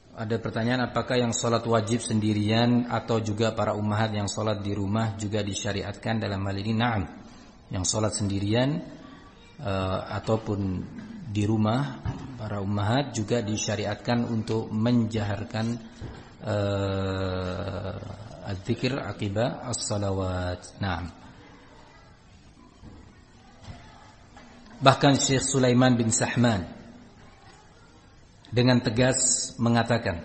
Ada pertanyaan, apakah yang sholat wajib sendirian atau juga para ummahat yang sholat di rumah juga disyariatkan dalam hal ini? Na'am. Yang sholat sendirian ataupun di rumah, para ummahat juga disyariatkan untuk menjaharkan az-zikr akibat as-salawat. Na'am. Bahkan Syekh Sulaiman bin Sahman dengan tegas mengatakan,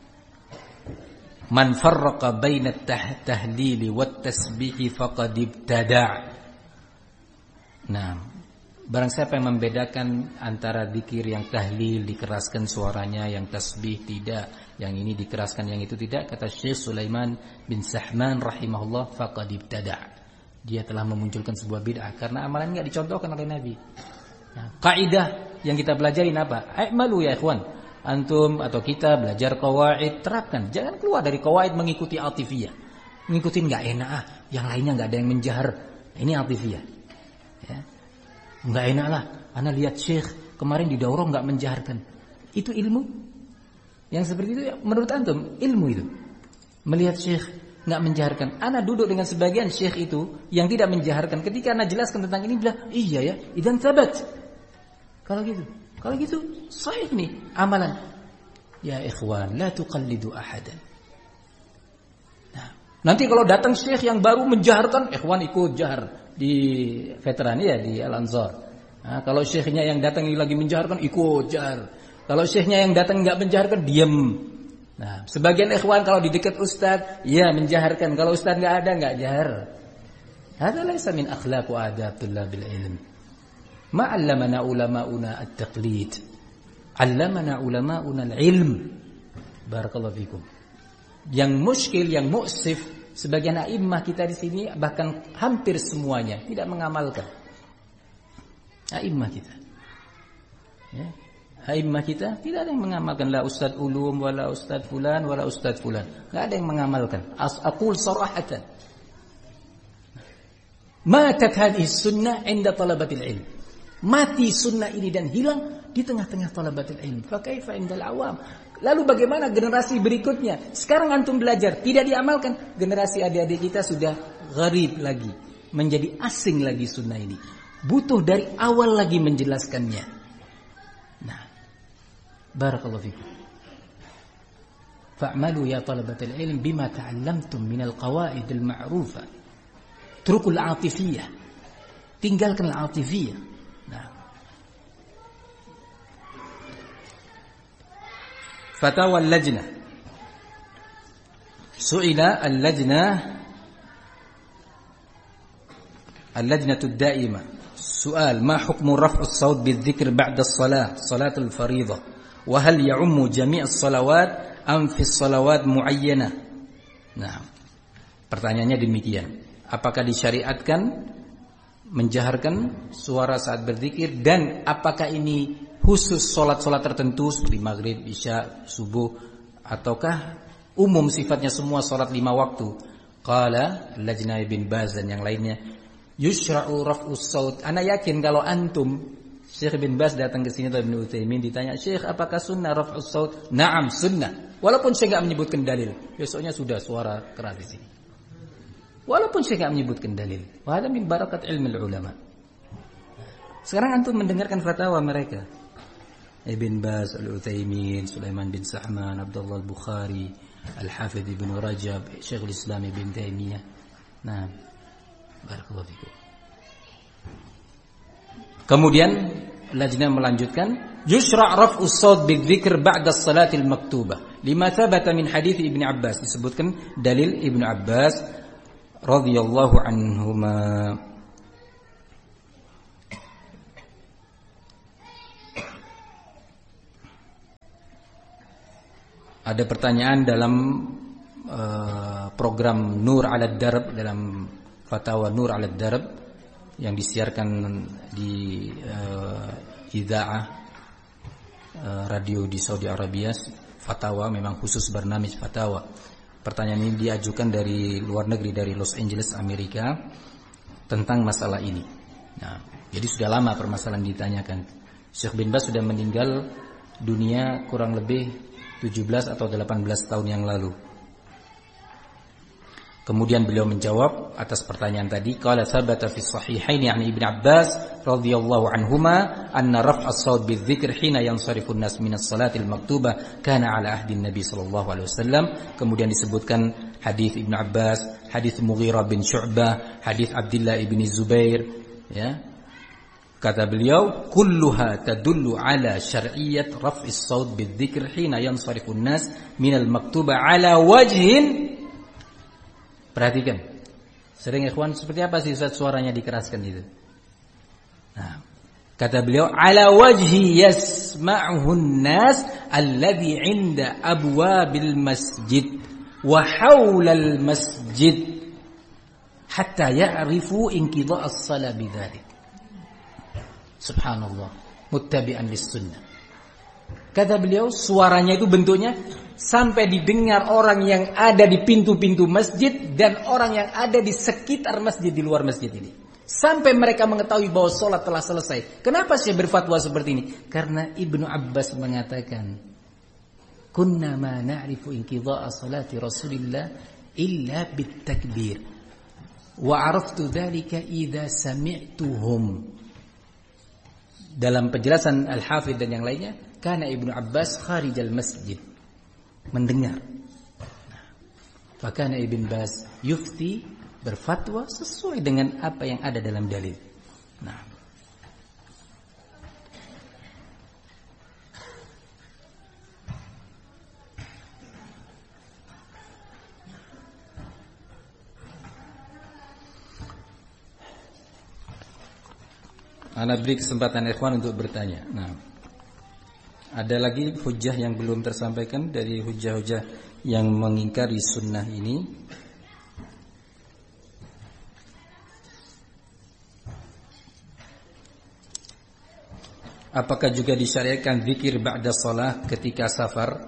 man farraqa baina at-tahlili wat-tasbih faqad ibtada'. Nah, barang siapa yang membedakan antara zikir yang tahlil dikeraskan suaranya, yang tasbih tidak, yang ini dikeraskan, yang itu tidak, kata Syekh Sulaiman bin Sahman rahimahullah, faqad ibtada'. Dia telah memunculkan sebuah bid'ah karena amalan enggak dicontohkan oleh Nabi. Nah, kaidah yang kita pelajarin apa? A'malu ya ikhwan. Antum atau kita belajar qawaid, terapkan. Jangan keluar dari qawaid mengikuti atifiyah. Ngikutin enggak enak yang lainnya enggak ada yang menjahar. Ini atifiyah. Ya. Enggak enak lah. Ana lihat Syekh kemarin di daurah enggak menjaharkan. Itu ilmu? Yang seperti itu menurut antum ilmu itu. Melihat Syekh enggak menjaharkan. Ana duduk dengan sebagian Syekh itu yang tidak menjaharkan. Ketika ana jelaskan tentang ini bilang, "Iya ya, idzan tsabat." Kalau gitu sahih nih amalan. Ya ikhwan, la tuqallidu ahadan. Nah, nanti kalau datang syekh yang baru menjaharkan, ikhwan ikut jahar di veteran ya, di Al-Ansar. Nah, kalau syekhnya yang datang lagi menjaharkan, ikut jahar. Kalau syekhnya yang datang enggak menjaharkan, diam. Nah, sebagian ikhwan kalau di dekat ustaz, ya menjaharkan. Kalau ustaz enggak ada, enggak jahar. Hada laysa min akhlaq wa adab tullabil ilm. Ma 'allamana ulama'una at-taqlid. 'Allamana ulama'una al-ilm. Barakallahu fikum. Yang muskil, yang mu'sif, sebagian a'immah kita di sini bahkan hampir semuanya tidak mengamalkan. A'immah kita. Ya. A'immah kita tidak ada yang mengamalkan, la ustaz ulum wala ustaz fulan wala ustaz fulan. Enggak ada yang mengamalkan. Aqul sarahatan. Matat hadhihi sunnah 'inda talabatil ilm. Mati sunnah ini dan hilang di tengah-tengah talabatul ilm. Fa kaifa indal awam? Lalu bagaimana generasi berikutnya? Sekarang antum belajar, tidak diamalkan. Generasi adik-adik kita sudah gharib lagi, menjadi asing lagi sunnah ini. Butuh dari awal lagi menjelaskannya. Nah, barakallahu fikum. Fa'malu ya talabatul ilm bima ta'allamtum minal qawaidil ma'rufah. Trukul atifiyah. Tinggalkan al-atifiyah. Nah. Fatawa al-lajnah. Su'ila al-lajnatu ad-da'imah. Soal, ma hukmu raf'u as-saut bil-dhikr ba'da as-salah, salatul fariidah? Wa hal ya'ummu jami' as-salawat am fi as-salawat mu'ayyanah? Nah, pertanyaannya demikian. Apakah disyariatkan menjaharkan suara saat berzikir, dan apakah ini khusus solat-solat tertentu seperti maghrib, isya, subuh, ataukah umum sifatnya semua solat 5 waktu? Qala Lajnah bin Baz dan yang lainnya, yushra'u raf'us saut. Ana yakin kalau antum Syekh bin Baz datang ke sini atau Ibnu Utsaimin ditanya, "Syekh, apakah sunnah raf'us saut?" Naam, sunnah. Walaupun saya enggak menyebutkan dalil. Besoknya sudah suara keras di sini. Walaupun saya tidak menyebutkan dalil. Wa hadza min barakat ilmu ulama. Sekarang antum mendengarkan fatwa mereka. Ibn Baz, Al-Utsaimin, Sulaiman bin Sahman, Abdullah Al-Bukhari, Al-Hafidh Ibn Rajab, Syekhul Islam Ibn Taimiyah. Nah, barakallahu fikum. Kemudian Lajnah melanjutkan, yushra' raf'us shaut bidzikr ba'da as-salatil maktubah. Lima thabata min hadits Ibnu Abbas, disebutkan dalil Ibnu Abbas radhiyallahu anhuma. Ada pertanyaan dalam program Nur 'ala Darb, dalam fatwa Nur 'ala Darb yang disiarkan di idza'ah radio di Saudi Arabia. Fatwa memang khusus bernamij fatwa. Pertanyaan ini diajukan dari luar negeri, dari Los Angeles, Amerika, tentang masalah ini. Nah, jadi sudah lama permasalahan ditanyakan. Syekh bin Baz sudah meninggal dunia kurang lebih 17 atau 18 tahun yang lalu. Kemudian beliau menjawab atas pertanyaan tadi, qala sabata fi sahihaini an Ibnu Abbas radhiyallahu anhuma anna raf'a as-saut bidzikr hina yansarifu an-nas min as-salati al-maktubah kana ala ahdi Nabi sallallahu alaihi wasallam. Kemudian disebutkan hadis Ibnu Abbas, hadis Mughirah bin Syu'bah, hadis Abdullah bin Zubair, ya. Kata beliau, kulluha tadullu ala syar'iyyat raf'i as-saut bidzikr hina yansarifu an-nas min al-maktubah ala wajhin. Perhatikan, sering ikhwan seperti apa sih Ustaz suaranya dikeraskan itu? Nah, kata beliau, ala wajhi yasma'uhu an-nas alladhi 'inda abwabil masjid wa hawla al-masjid hatta ya'rifu inqidha' as-salah bidzalik. Subhanallah, muttabi'an lis-sunnah. Kata beliau, suaranya itu bentuknya sampai didengar orang yang ada di pintu-pintu masjid dan orang yang ada di sekitar masjid, di luar masjid ini. Sampai mereka mengetahui bahwa sholat telah selesai. Kenapa saya berfatwa seperti ini? Karena Ibnu Abbas mengatakan, kunna ma na'rifu inqidha'a salati Rasulillah illa bitakbir. Wa araftu dzalika idza sami'tuhum. Dalam penjelasan Al-Hafidz dan yang lainnya, karena Ibnu Abbas kharijal masjid, mendengar. Fakana Ibn Baz yufti, berfatwa sesuai dengan apa yang ada dalam dalil. Nah, ana beri kesempatan ikhwan untuk bertanya. Nah, ada lagi hujah yang belum tersampaikan dari hujah-hujah yang mengingkari sunnah ini. Apakah juga disyariatkan zikir ba'da shalah ketika safar?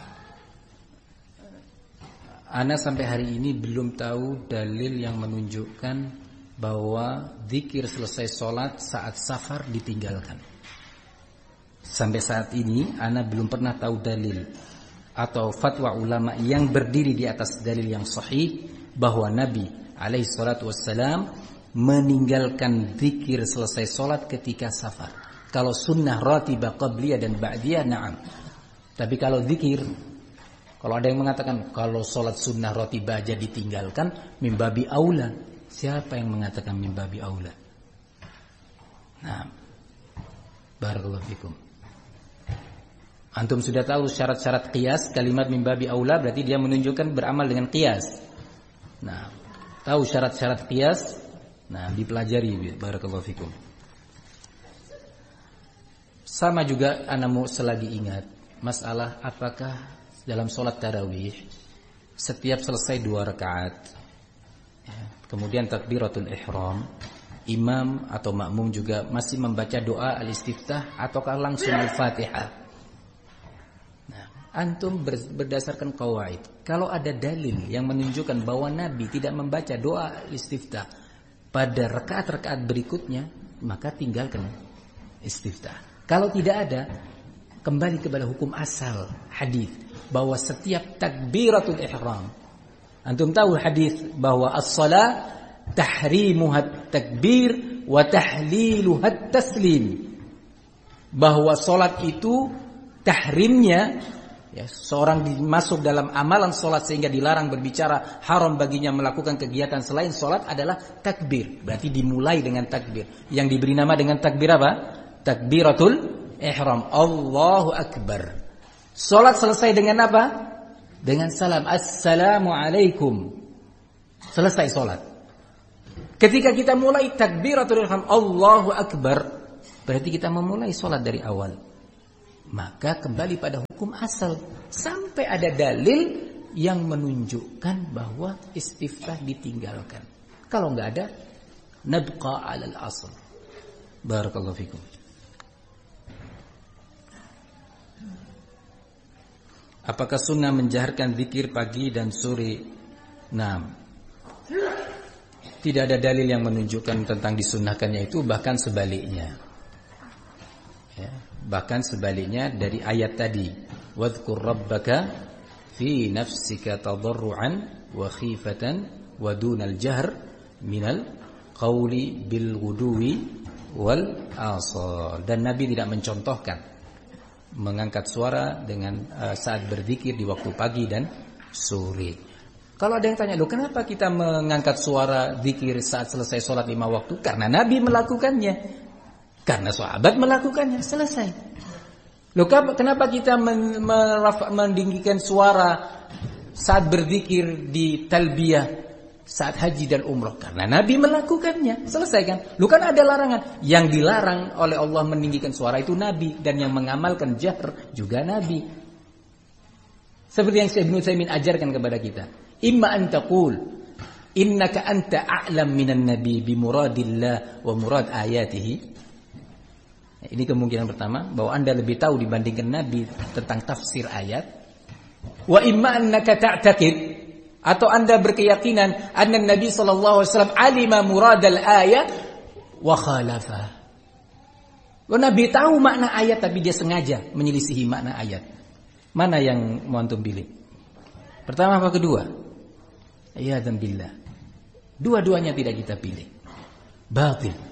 Ana sampai hari ini belum tahu dalil yang menunjukkan bahwa zikir selesai sholat saat safar ditinggalkan. Sampai saat ini ana belum pernah tahu dalil atau fatwa ulama yang berdiri di atas dalil yang sahih bahwa Nabi alaihi salatu wassalam meninggalkan zikir selesai sholat ketika safar. Kalau sunnah ratibah qabliyah dan ba'diyah, na'am. Tapi kalau zikir, kalau ada yang mengatakan kalau sholat sunnah ratibah aja ditinggalkan, mimbabi aula. Siapa yang mengatakan mimbabi aula? Nah, barakallahu fikum. Antum sudah tahu syarat-syarat qiyas, kalimat mimbabi aula berarti dia menunjukkan beramal dengan qiyas. Nah, tahu syarat-syarat qiyas? Nah, dipelajari, barakallahu fikum. Sama juga ana mau selagi ingat masalah apakah dalam sholat tarawih setiap selesai 2 rakaat, ya, kemudian takbiratul ihram, imam atau makmum juga masih membaca doa al-istiftah ataukah langsung al-Fatihah. Nah, antum berdasarkan qawaid, kalau ada dalil yang menunjukkan bahwa Nabi tidak membaca doa al-istiftah pada rakaat-rakaat berikutnya, maka tinggalkan istiftah. Kalau tidak ada, kembali kepada hukum asal hadis bahwa setiap takbiratul ihram, antum tahu hadis bahwa as-shalah tahrimuhat takbir wa tahliluhat taslim, bahwa salat itu tahrimnya, ya, seorang masuk dalam amalan salat sehingga dilarang berbicara, haram baginya melakukan kegiatan selain salat adalah takbir. Berarti dimulai dengan takbir yang diberi nama dengan takbir apa? Takbiratul ihram, Allahu akbar. Salat selesai dengan apa? Dengan salam, assalamualaikum. Selesai salat. Ketika kita mulai takbiratul ihram, Allahu akbar, berarti kita memulai salat dari awal. Maka kembali pada hukum asal sampai ada dalil yang menunjukkan bahwa istiftah ditinggalkan. Kalau enggak ada, nabqa 'alal asl. Barakallahu fikum. Apakah sunnah menjaharkan zikir pagi dan sore? Nah, tidak ada dalil yang menunjukkan tentang disunnahkannya itu, bahkan sebaliknya. Ya, bahkan sebaliknya dari ayat tadi. wadhkur rabbaka fi nafsika tadarruan wa khifatan wa dunal jahr minal qawli bil ghuduwi wal asal. Dan Nabi tidak mencontohkan mengangkat suara dengan saat berzikir di waktu pagi dan sore. Kalau ada yang tanya, loh kenapa kita mengangkat suara zikir saat selesai sholat 5 waktu? Karena Nabi melakukannya, karena sahabat melakukannya, selesai. Loh kenapa kita meninggikan suara saat berzikir di talbiyah saat haji dan umroh? Karena Nabi melakukannya, selesai kan? Loh kan ada larangan. Yang dilarang oleh Allah meninggikan suara itu Nabi, dan yang mengamalkan jahr juga Nabi. Seperti yang Syekh Ibnu Utsaimin ajarkan kepada kita. Imma an taqul innaka anta a'lam minan nabi bi muradillah wa murad ayatihi. Ini kemungkinan pertama, bahwa Anda lebih tahu dibandingkan Nabi tentang tafsir ayat. Wa imma annaka ta'taqid, atau Anda berkeyakinan anna Nabi sallallahu alaihi wasallam alima muradal ayat wa khalafa. Nabi tahu makna ayat tapi dia sengaja menyelisihi makna ayat. Mana yang mau antum pilih? Pertama apa kedua? Iyadzan billah. Dua-duanya tidak kita pilih. Batil.